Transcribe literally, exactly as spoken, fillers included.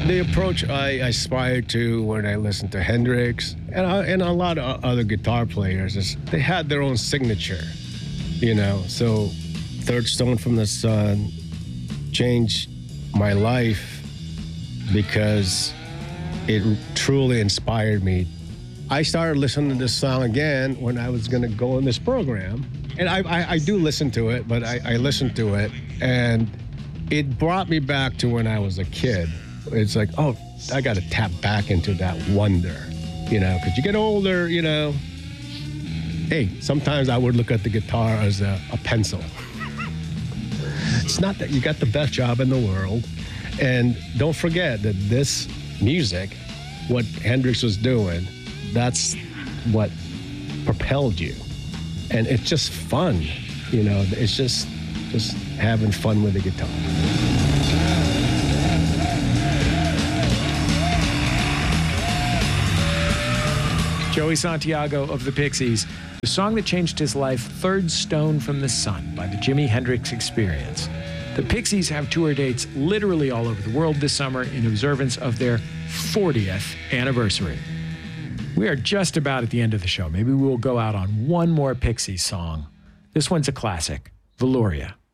The approach I aspired to when I listened to Hendrix and, I, and a lot of other guitar players is they had their own signature, you know. So Third Stone from the Sun changed my life because it truly inspired me. I started listening to this song again when I was going to go on this program. And I, I, I do listen to it, but I, I listened to it, and it brought me back to when I was a kid. It's like, oh, I got to tap back into that wonder, you know, because you get older, you know. Hey, sometimes I would look at the guitar as a, a pencil. It's not that you got the best job in the world. And don't forget that this music, what Hendrix was doing, that's what propelled you. And it's just fun, you know, it's just, just having fun with the guitar. Joey Santiago of the Pixies. The song that changed his life, Third Stone from the Sun by the Jimi Hendrix Experience. The Pixies have tour dates literally all over the world this summer in observance of their fortieth anniversary. We are just about at the end of the show. Maybe we'll go out on one more Pixies song. This one's a classic, Velouria.